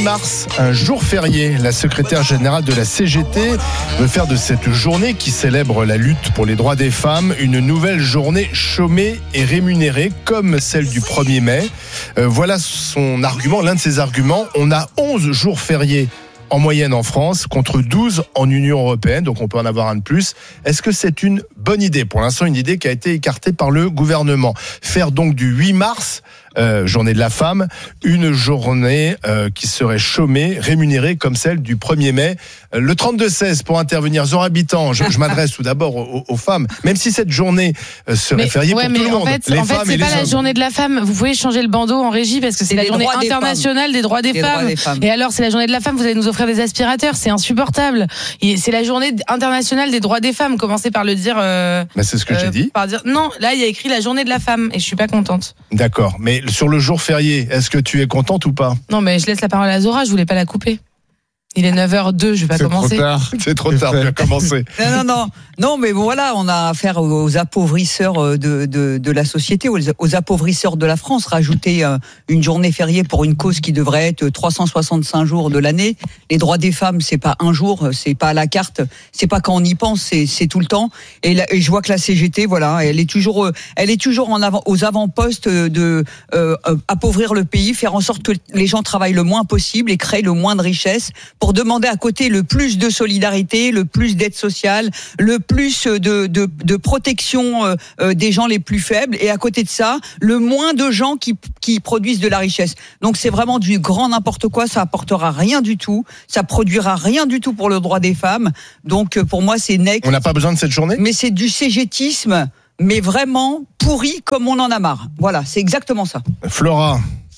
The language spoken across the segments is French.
8 mars, un jour férié. La secrétaire générale de la CGT veut faire de cette journée qui célèbre la lutte pour les droits des femmes une nouvelle journée chômée et rémunérée comme celle du 1er mai. Voilà son argument, l'un de ses arguments. On a 11 jours fériés en moyenne en France, contre 12 en Union européenne, donc on peut en avoir un de plus. Est-ce que c'est une bonne idée ? Pour l'instant, une idée qui a été écartée par le gouvernement. Faire donc du 8 mars, journée de la femme, une journée qui serait chômée, rémunérée comme celle du 1er mai. Le 32-16 pour intervenir. Zora Habitant, je m'adresse tout d'abord aux femmes, même si cette journée serait fériée pour tout le monde. En fait, c'est pas la journée de la femme. Vous pouvez changer le bandeau en régie parce que c'est la journée internationale des droits des femmes. Et alors, c'est la journée de la femme, vous allez nous offrir des aspirateurs, c'est insupportable. Et c'est la journée internationale des droits des femmes. Commencez par le dire. C'est ce que j'ai dit. Par dire, non, là, il y a écrit la journée de la femme et je suis pas contente. D'accord, mais sur le jour férié, est-ce que tu es contente ou pas ? Non, mais je laisse la parole à Zora, je voulais pas la couper. Il est 9h02, je vais pas commencer. C'est trop tard, tu as commencé. Non, mais voilà, on a affaire aux appauvrisseurs de la société, aux appauvrisseurs de la France. Rajouter une journée fériée pour une cause qui devrait être 365 jours de l'année. Les droits des femmes, c'est pas un jour, c'est pas à la carte, c'est pas quand on y pense, c'est tout le temps. Et je vois que la CGT, voilà, elle est toujours aux avant-postes de appauvrir le pays, faire en sorte que les gens travaillent le moins possible et créent le moins de richesses, pour demander à côté le plus de solidarité, le plus d'aide sociale, le plus de protection des gens les plus faibles, et à côté de ça, le moins de gens qui produisent de la richesse. Donc c'est vraiment du grand n'importe quoi, ça apportera rien du tout, ça produira rien du tout pour le droit des femmes. Donc pour moi c'est nec. On n'a pas besoin de cette journée ? Mais c'est du cégétisme, mais vraiment pourri comme on en a marre. Voilà, c'est exactement ça. Flora ?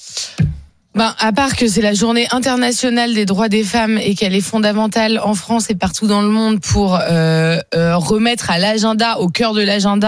À part que c'est la journée internationale des droits des femmes et qu'elle est fondamentale en France et partout dans le monde pour remettre à l'agenda, au cœur de l'agenda,